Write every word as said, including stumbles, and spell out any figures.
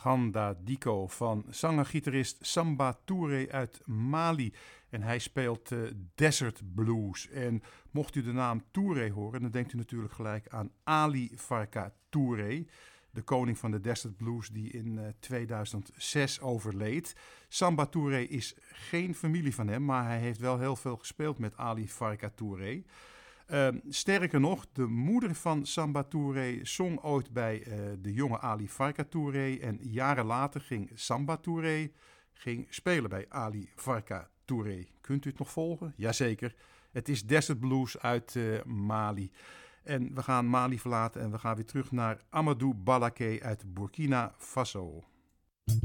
Ganda Diko van zanger-gitarist Samba Touré uit Mali. En hij speelt uh, Desert Blues. En mocht u de naam Touré horen, dan denkt u natuurlijk gelijk aan Ali Farka Touré, de koning van de Desert Blues die in uh, tweeduizend zes overleed. Samba Touré is geen familie van hem, maar hij heeft wel heel veel gespeeld met Ali Farka Touré. Uh, sterker nog, de moeder van Samba Touré zong ooit bij uh, de jonge Ali Farka Touré. En jaren later ging Samba Touré ging spelen bij Ali Farka Touré. Kunt u het nog volgen? Jazeker. Het is Desert Blues uit uh, Mali. En we gaan Mali verlaten en we gaan weer terug naar Amadou Balaké uit Burkina Faso.